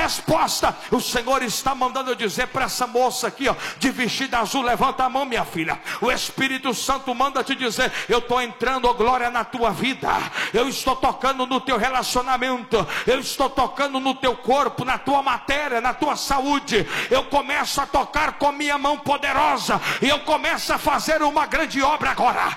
resposta. O Senhor está mandando eu dizer para essa moça aqui, ó, de vestido azul: levanta a mão, minha filha. O Espírito Santo manda te dizer: eu estou entrando, ó glória, na tua vida. Eu estou tocando no teu relacionamento. Eu estou tocando no teu corpo, na tua matéria, na tua saúde. Eu começo a tocar com minha mão poderosa, e eu começo a fazer uma grande obra agora.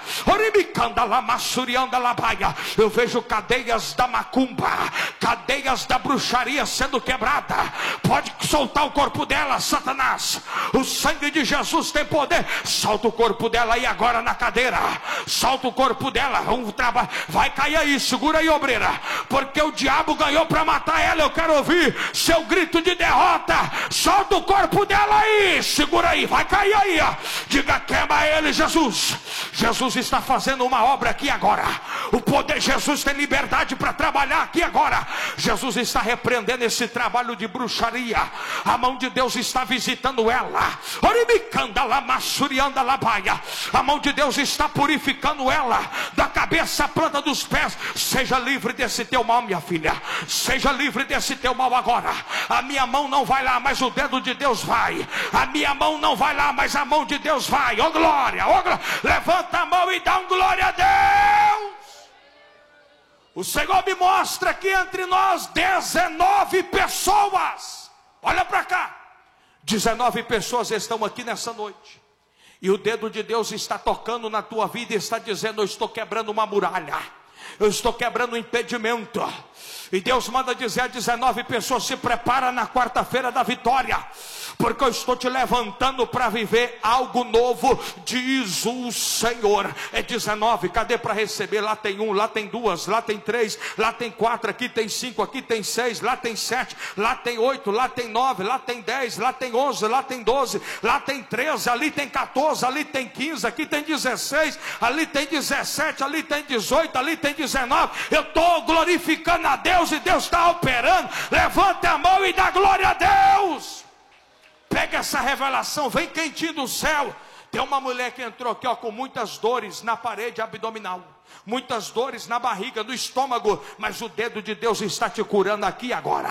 Eu vejo cadeias da macumba, cadeias da bruxaria sendo quebrada. Pode soltar o corpo dela, Satanás. O sangue de Jesus tem poder. Solta o corpo dela aí agora na cadeira. Solta o corpo dela. Vai cair aí, segura aí, obreira, porque o diabo ganhou para matar ela. Eu quero ouvir seu grito de derrota. Solta o corpo dela aí, segura aí, vai cair aí, ó. Diga: queima ele, Jesus. Jesus está fazendo uma obra aqui agora. O poder, Jesus tem liberdade para trabalhar aqui agora. Jesus está repreendendo esse trabalho de bruxaria. A mão de Deus está visitando ela. A mão de Deus está purificando ela, da cabeça à planta dos pés. Seja livre desse teu mal, minha filha. Seja livre desse teu mal agora. A minha mão não vai lá, mas o dedo de Deus vai. A minha mão não vai lá, mas a mão de Deus vai. Ó glória, ó glória. Levanta a mão e dá um glória a Deus. O Senhor me mostra que entre nós 19 pessoas. Olha para cá. 19 pessoas estão aqui nessa noite. E o dedo de Deus está tocando na tua vida e está dizendo: eu estou quebrando uma muralha. Eu estou quebrando um impedimento. E Deus manda dizer a 19 pessoas: se prepara na quarta-feira da vitória, porque eu estou te levantando para viver algo novo, diz o Senhor. É 19, cadê para receber? Lá tem 1, lá tem 2, lá tem 3, lá tem 4, aqui tem 5, aqui tem 6, lá tem 7, lá tem 8, lá tem 9, lá tem 10, lá tem 11, lá tem 12, lá tem 13, ali tem 14, ali tem 15, aqui tem 16, ali tem 17, ali tem 18, ali tem 19. Eu estou glorificando a Deus e Deus está operando. Levanta a mão e dá glória a Deus. Pega essa revelação, vem quentinho do céu. Tem uma mulher que entrou aqui, ó, com muitas dores na parede abdominal, muitas dores na barriga, no estômago, mas o dedo de Deus está te curando aqui agora.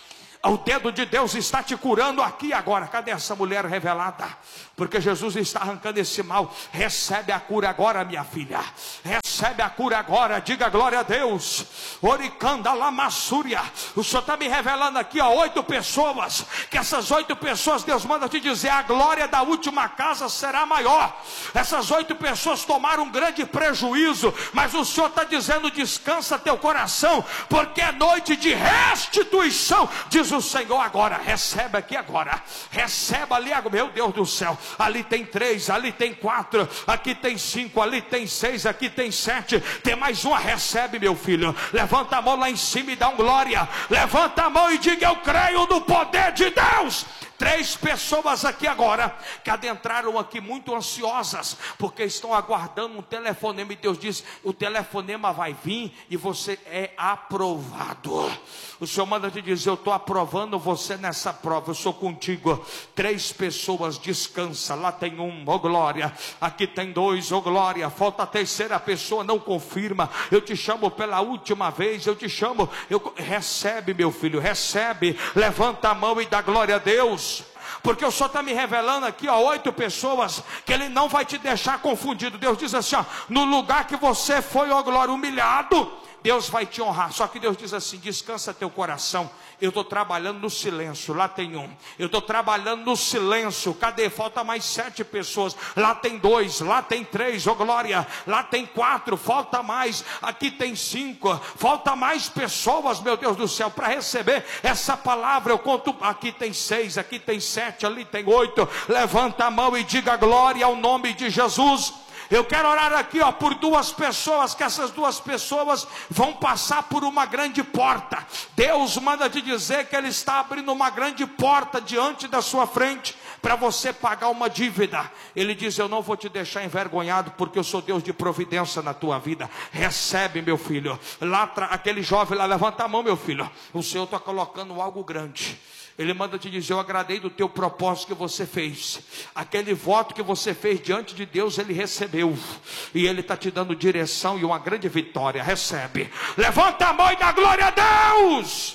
O dedo de Deus está te curando aqui agora. Cadê essa mulher revelada? Porque Jesus está arrancando esse mal. Recebe a cura agora, minha filha. Recebe a cura agora. Diga glória a Deus. Oricanda lamassúria. O Senhor está me revelando aqui, ó, 8 pessoas. Que essas 8 pessoas, Deus manda te dizer: a glória da última casa será maior. Essas 8 pessoas tomaram um grande prejuízo, mas o Senhor está dizendo: descansa teu coração, porque é noite de restituição, diz o Senhor. Agora, recebe aqui agora. Receba ali agora. Meu Deus do céu. Ali tem 3, ali tem 4, aqui tem 5, ali tem 6, aqui tem 7. Tem mais uma. Recebe, meu filho. Levanta a mão lá em cima e dá um glória. Levanta a mão e diga: eu creio no poder de Deus. 3 pessoas aqui agora que adentraram aqui muito ansiosas, porque estão aguardando um telefonema, e Deus diz: o telefonema vai vir e você é aprovado. O Senhor manda te dizer: eu estou aprovando você nessa prova, eu sou contigo. 3 pessoas, descansa. Lá tem 1, ó glória. Aqui tem 2, ó glória. Falta a 3ª pessoa, não confirma. Eu te chamo pela última vez, eu te chamo. Recebe, meu filho, recebe. Levanta a mão e dá glória a Deus. Porque o Senhor está me revelando aqui, ó, 8 pessoas que Ele não vai te deixar confundido. Deus diz assim, ó: no lugar que você foi, ó glória, humilhado, Deus vai te honrar. Só que Deus diz assim: descansa teu coração. Eu estou trabalhando no silêncio. Lá tem 1. Eu estou trabalhando no silêncio. Cadê? Falta mais 7 pessoas. Lá tem 2, lá tem 3, oh glória. Lá tem 4, falta mais. Aqui tem 5, falta mais pessoas, meu Deus do céu, para receber essa palavra. Eu conto, aqui tem 6, aqui tem 7, ali tem 8. Levanta a mão e diga glória ao nome de Jesus. Eu quero orar aqui, ó, por 2 pessoas, que essas 2 pessoas vão passar por uma grande porta. Deus manda te dizer que Ele está abrindo uma grande porta diante da sua frente, para você pagar uma dívida. Ele diz: eu não vou te deixar envergonhado, porque eu sou Deus de providência na tua vida. Recebe, meu filho. Lá, aquele jovem lá, levanta a mão, meu filho. O Senhor está colocando algo grande. Ele manda te dizer: eu agradei do teu propósito que você fez. Aquele voto que você fez diante de Deus, Ele recebeu. E Ele está te dando direção e uma grande vitória. Recebe. Levanta a mão e dá glória a Deus.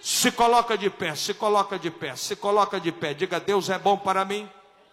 Se coloca de pé, se coloca de pé, se coloca de pé. Diga: Deus é bom para mim.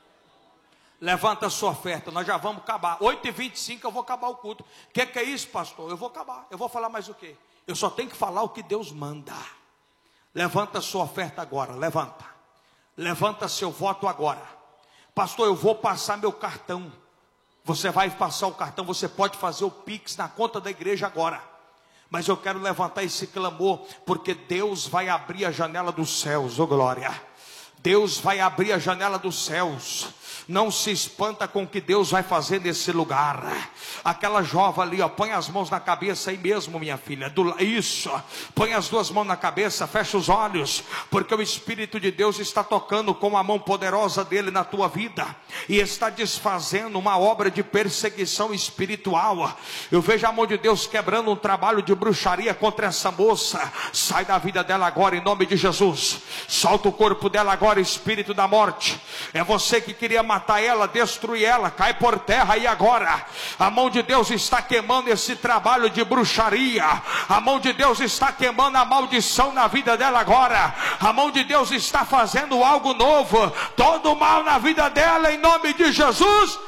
Levanta a sua oferta, nós já vamos acabar. 8h25 eu vou acabar o culto. O que é isso, pastor? Eu vou acabar. Eu vou falar mais o quê? Eu só tenho que falar o que Deus manda. Levanta a sua oferta agora, levanta. Levanta seu voto agora. Pastor, eu vou passar meu cartão. Você vai passar o cartão, você pode fazer o Pix na conta da igreja agora. Mas eu quero levantar esse clamor, porque Deus vai abrir a janela dos céus, ô glória. Deus vai abrir a janela dos céus. Não se espanta com o que Deus vai fazer nesse lugar. Aquela jovem ali, ó, põe as mãos na cabeça aí mesmo, minha filha. Isso, põe as duas mãos na cabeça, fecha os olhos, porque o Espírito de Deus está tocando com a mão poderosa dele na tua vida, e está desfazendo uma obra de perseguição espiritual. Eu vejo a mão de Deus quebrando um trabalho de bruxaria contra essa moça. Sai da vida dela agora, em nome de Jesus. Solta o corpo dela agora, espírito da morte. É você que queria matar ela, destruir ela, cai por terra aí agora. A mão de Deus está queimando esse trabalho de bruxaria. A mão de Deus está queimando a maldição na vida dela agora. A mão de Deus está fazendo algo novo. Todo mal na vida dela, em nome de Jesus,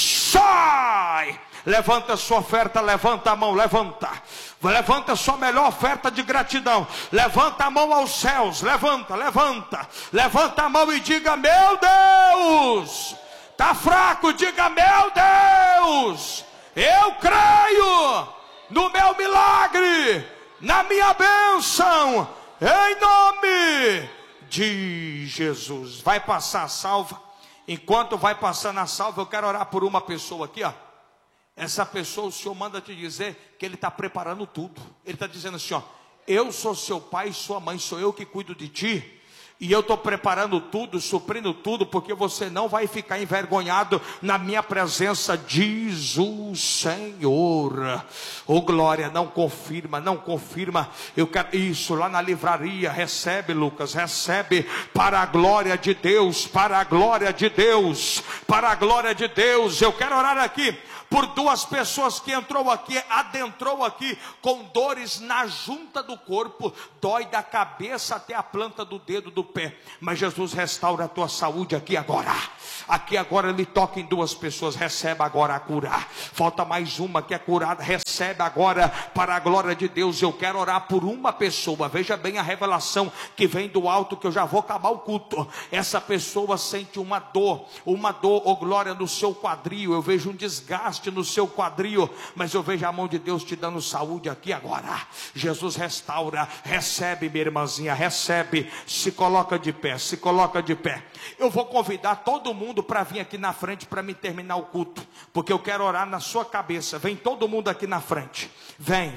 sai. Levanta a sua oferta, levanta a mão, levanta. Levanta a sua melhor oferta de gratidão. Levanta a mão aos céus, levanta, levanta. Levanta a mão e diga: meu Deus. Está fraco, diga: meu Deus. Eu creio no meu milagre, na minha bênção, em nome de Jesus. Vai passar a salva. Enquanto vai passando a salva, eu quero orar por uma pessoa aqui, ó. Essa pessoa, o Senhor manda te dizer que Ele está preparando tudo. Ele está dizendo assim, ó: eu sou seu pai e sua mãe, sou eu que cuido de ti. E eu estou preparando tudo, suprindo tudo, porque você não vai ficar envergonhado na minha presença, diz o Senhor. Oh glória, não confirma, não confirma. Eu quero isso lá na livraria. Recebe, Lucas, recebe, para a glória de Deus, para a glória de Deus, para a glória de Deus. Eu quero orar aqui por duas pessoas que adentrou aqui com dores na junta do corpo, dói da cabeça até a planta do dedo do pé, mas Jesus restaura a tua saúde aqui agora. Aqui agora Ele toca em duas pessoas. Recebe agora a cura. Falta mais uma que é curada. Recebe agora, para a glória de Deus. Eu quero orar por uma pessoa. Veja bem a revelação que vem do alto, que eu já vou acabar o culto. Essa pessoa sente uma dor, oh glória, no seu quadril. Eu vejo um desgaste no seu quadril, mas eu vejo a mão de Deus te dando saúde aqui agora. Jesus restaura. Recebe, minha irmãzinha, recebe. Se coloca de pé, se coloca de pé. Eu vou convidar todo mundo para vir aqui na frente para me terminar o culto, porque eu quero orar na sua cabeça. Vem todo mundo aqui na frente. Vem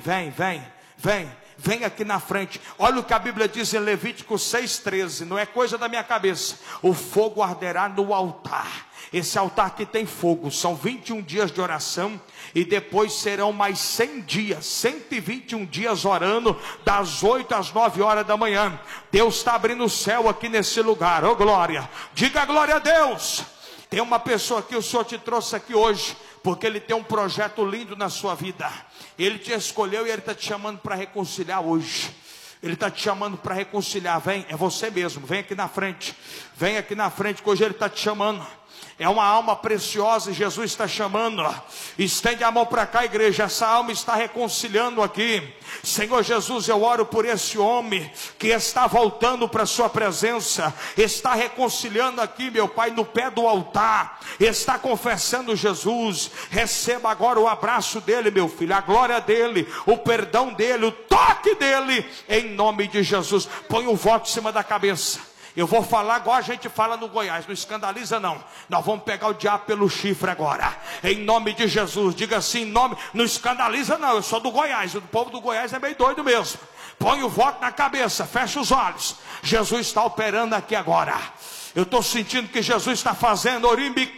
aqui na frente. Olha o que a Bíblia diz em Levítico 6,13. Não é coisa da minha cabeça. O fogo arderá no altar. Esse altar aqui tem fogo. São 21 dias de oração, e depois serão mais 100 dias, 121 dias orando, das 8 às 9 horas da manhã. Deus está abrindo o céu aqui nesse lugar. Oh glória, diga glória a Deus. Tem uma pessoa que o Senhor te trouxe aqui hoje, porque Ele tem um projeto lindo na sua vida. Ele te escolheu e Ele está te chamando para reconciliar hoje. Ele está te chamando para reconciliar. Vem, é você mesmo, vem aqui na frente. Vem aqui na frente, que hoje Ele está te chamando. É uma alma preciosa e Jesus está chamando. Estende a mão para cá, igreja. Essa alma está reconciliando aqui. Senhor Jesus, eu oro por esse homem que está voltando para a sua presença. Está reconciliando aqui, meu Pai, no pé do altar. Está confessando Jesus. Receba agora o abraço dele, meu filho, a glória dele, o perdão dele, o toque dele, em nome de Jesus. Põe o voto em cima da cabeça. Eu vou falar igual a gente fala no Goiás. Não escandaliza não. Nós vamos pegar o diabo pelo chifre agora, em nome de Jesus. Diga assim, em nome. Não escandaliza não. Eu sou do Goiás. O povo do Goiás é meio doido mesmo. Põe o voto na cabeça. Fecha os olhos. Jesus está operando aqui agora. Eu estou sentindo que Jesus está fazendo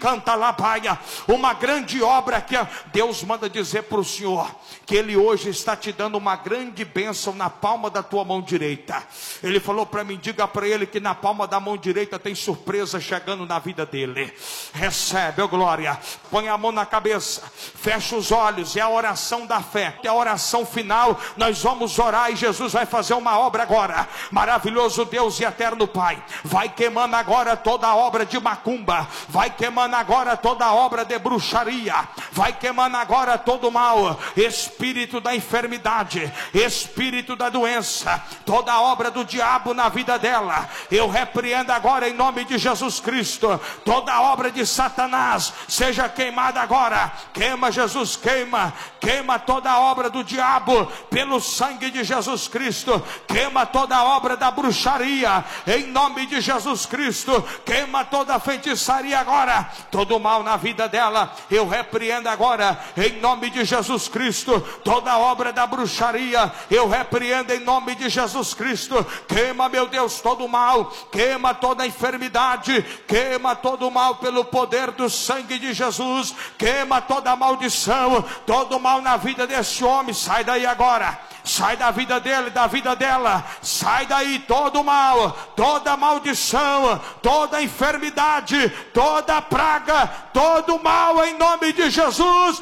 uma grande obra aqui. Deus manda dizer para o Senhor que Ele hoje está te dando uma grande bênção na palma da tua mão direita. Ele falou para mim, diga para ele que na palma da mão direita tem surpresa chegando na vida dele. Recebe, ó glória. Põe a mão na cabeça, fecha os olhos. É a oração da fé, é a oração final. Nós vamos orar e Jesus vai fazer uma obra agora. Maravilhoso Deus e eterno Pai, vai queimando agora toda a obra de macumba, vai queimando agora toda a obra de bruxaria, vai queimando agora todo o mal, espírito da enfermidade, espírito da doença, toda a obra do diabo na vida dela. Eu repreendo agora em nome de Jesus Cristo. Toda a obra de Satanás seja queimada agora. Queima, Jesus, queima. Queima toda a obra do diabo pelo sangue de Jesus Cristo. Queima toda a obra da bruxaria em nome de Jesus Cristo. Queima toda a feitiçaria agora. Todo o mal na vida dela eu repreendo agora em nome de Jesus Cristo. Toda a obra da bruxaria eu repreendo em nome de Jesus Cristo. Queima, meu Deus, todo o mal. Queima toda a enfermidade. Queima todo o mal pelo poder do sangue de Jesus. Queima toda a maldição, todo o mal na vida desse homem. Sai daí agora. Sai da vida dele, da vida dela. Sai daí todo o mal, toda a maldição, toda a enfermidade, toda a praga, todo o mal em nome de Jesus.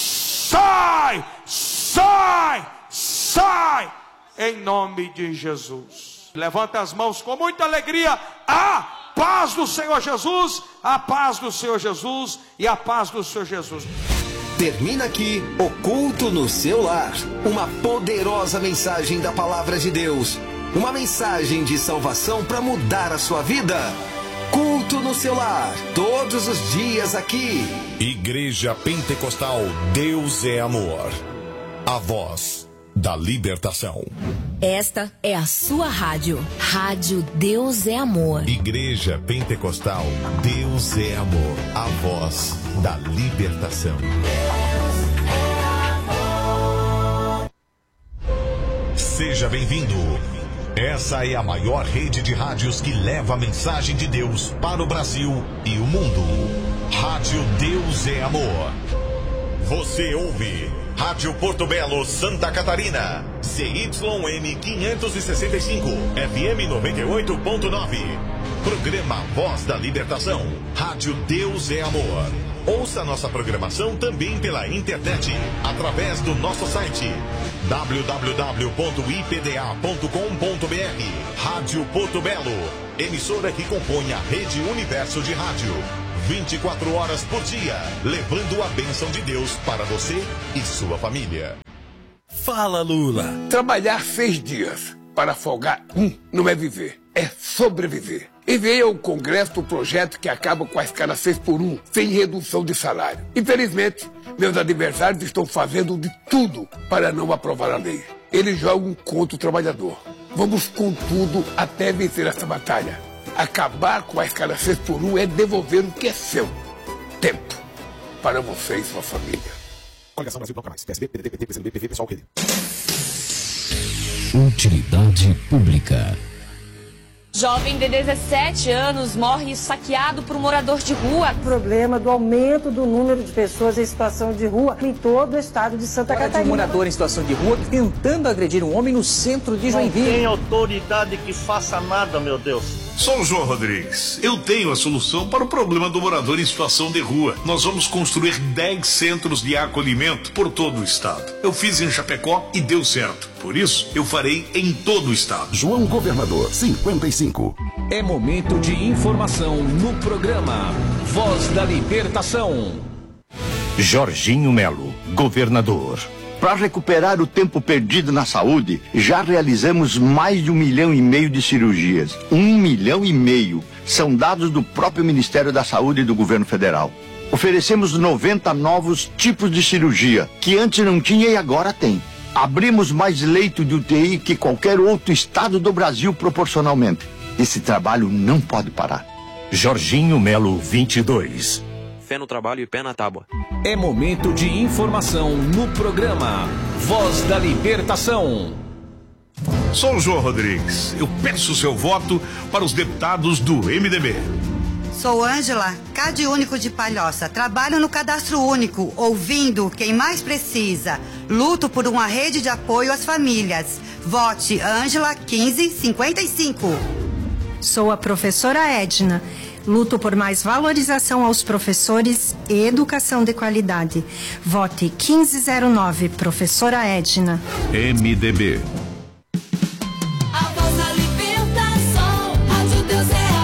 Sai, sai, sai em nome de Jesus. Levanta as mãos com muita alegria. A paz do Senhor Jesus, a paz do Senhor Jesus e a paz do Senhor Jesus. Termina aqui o Culto no Seu Lar. Uma poderosa mensagem da Palavra de Deus. Uma mensagem de salvação para mudar a sua vida. Culto no Seu Lar, todos os dias aqui. Igreja Pentecostal Deus é Amor. A voz da libertação. Esta é a sua rádio. Rádio Deus é Amor. Igreja Pentecostal Deus é Amor. A voz da libertação. Deus é amor. Seja bem-vindo. Essa é a maior rede de rádios que leva a mensagem de Deus para o Brasil e o mundo. Rádio Deus é Amor. Você ouve Rádio Porto Belo, Santa Catarina, CYM 565, FM 98.9. Programa Voz da Libertação. Rádio Deus é Amor. Ouça nossa programação também pela internet, através do nosso site www.ipda.com.br. Rádio Porto Belo, emissora que compõe a Rede Universo de Rádio. 24 horas por dia, levando a bênção de Deus para você e sua família. Fala, Lula. Trabalhar 6 dias para folgar não é viver, é sobreviver. Enviei ao Congresso o projeto que acaba com a escala 6x1, sem redução de salário. Infelizmente, meus adversários estão fazendo de tudo para não aprovar a lei. Eles jogam contra o trabalhador. Vamos com tudo até vencer essa batalha. Acabar com a escala 6x1 é devolver o que é seu. Tempo para você e sua família. Coligação Brasil Bloco Mais. PSB, PDT, PT, PCdoB, PV, Pessoal, QD. Utilidade pública. Jovem de 17 anos morre saqueado por um morador de rua. O problema do aumento do número de pessoas em situação de rua em todo o estado de Santa Catarina. Um morador em situação de rua tentando agredir um homem no centro de Joinville. Não tem autoridade que faça nada, meu Deus. Sou o João Rodrigues. Eu tenho a solução para o problema do morador em situação de rua. Nós vamos construir 10 centros de acolhimento por todo o estado. Eu fiz em Chapecó e deu certo. Por isso, eu farei em todo o estado. João Governador, 55. É momento de informação no programa Voz da Libertação. Jorginho Melo, governador. Para recuperar o tempo perdido na saúde, já realizamos mais de 1,5 milhão de cirurgias. 1,5 milhão. São dados do próprio Ministério da Saúde e do governo federal. Oferecemos 90 novos tipos de cirurgia, que antes não tinha e agora tem. Abrimos mais leito de UTI que qualquer outro estado do Brasil proporcionalmente. Esse trabalho não pode parar. Jorginho Melo, 22. Fé no trabalho e pé na tábua. É momento de informação no programa Voz da Libertação. Sou o João Rodrigues. Eu peço seu voto para os deputados do MDB. Sou Ângela, CAD Único de Palhoça. Trabalho no Cadastro Único, ouvindo quem mais precisa. Luto por uma rede de apoio às famílias. Vote Ângela 1555. Sou a professora Edna. Luto por mais valorização aos professores e educação de qualidade. Vote 1509, professora Edna. MDB. A voz da libertação, Rádio Deus é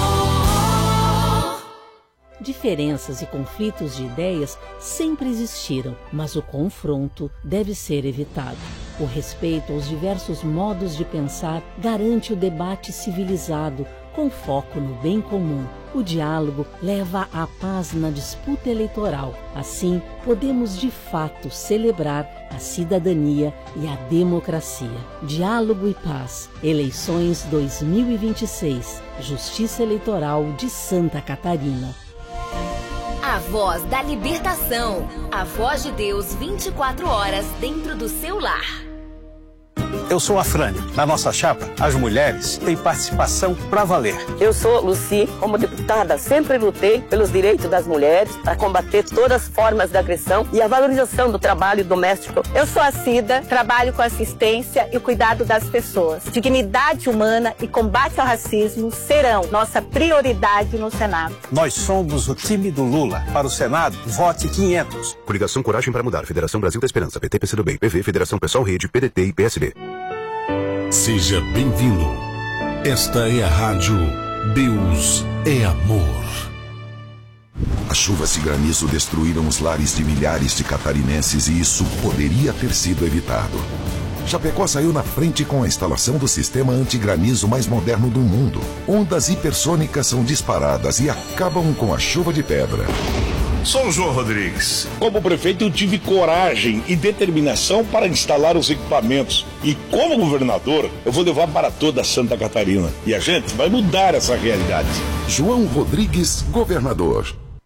amor. Diferenças e conflitos de ideias sempre existiram, mas o confronto deve ser evitado. O respeito aos diversos modos de pensar garante o debate civilizado, com foco no bem comum. O diálogo leva à paz na disputa eleitoral. Assim, podemos de fato celebrar a cidadania e a democracia. Diálogo e paz. Eleições 2026. Justiça Eleitoral de Santa Catarina. A voz da libertação. A voz de Deus 24 horas dentro do seu lar. Eu sou a Frane. Na nossa chapa, as mulheres têm participação pra valer. Eu sou Luci. Como deputada, sempre lutei pelos direitos das mulheres, para combater todas as formas de agressão e a valorização do trabalho doméstico. Eu sou a Cida, trabalho com assistência e o cuidado das pessoas. Dignidade humana e combate ao racismo serão nossa prioridade no Senado. Nós somos o time do Lula. Para o Senado, vote 500. Coligação Coragem para Mudar. Federação Brasil da Esperança. PT, PCdoB, PV, Federação Pessoal Rede, PDT e PSB. Seja bem-vindo. Esta é a Rádio Deus é Amor. As chuvas e granizo destruíram os lares de milhares de catarinenses e isso poderia ter sido evitado. Chapecó saiu na frente com a instalação do sistema antigranizo mais moderno do mundo. Ondas hipersônicas são disparadas e acabam com a chuva de pedra. Sou o João Rodrigues. Como prefeito, eu tive coragem e determinação para instalar os equipamentos. E como governador, eu vou levar para toda Santa Catarina. E a gente vai mudar essa realidade. João Rodrigues, governador.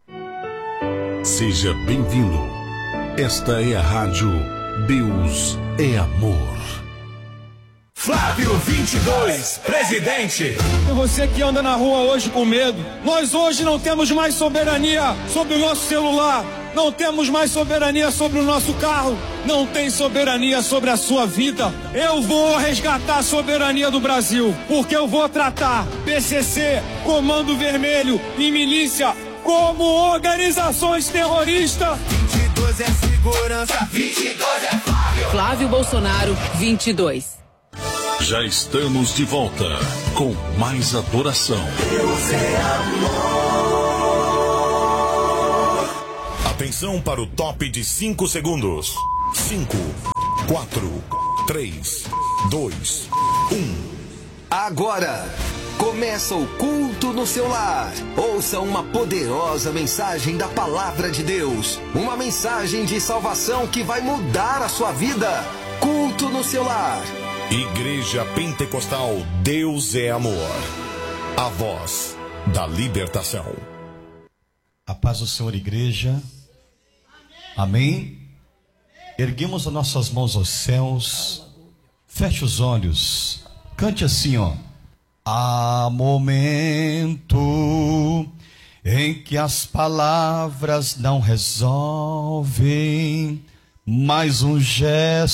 Seja bem-vindo. Esta é a Rádio Deus é Amor. Flávio 22, presidente. E você que anda na rua hoje com medo, nós hoje não temos mais soberania sobre o nosso celular, não temos mais soberania sobre o nosso carro, não tem soberania sobre a sua vida. Eu vou resgatar a soberania do Brasil, porque eu vou tratar PCC, Comando Vermelho e milícia como organizações terroristas. 22 é segurança, 22 é Flávio. Flávio Bolsonaro, 22. Já estamos de volta com mais adoração. Deus é amor. Atenção para o top de 5 segundos. 5, 4, 3, 2, 1. Agora começa o culto no seu lar. Ouça uma poderosa mensagem da palavra de Deus. Uma mensagem de salvação que vai mudar a sua vida. Culto no seu lar. Igreja Pentecostal Deus é Amor. A voz da libertação. A paz do Senhor, igreja. Amém. Erguemos as nossas mãos aos céus. Feche os olhos. Cante assim, ó. Há momento em que as palavras não resolvem, mas um gesto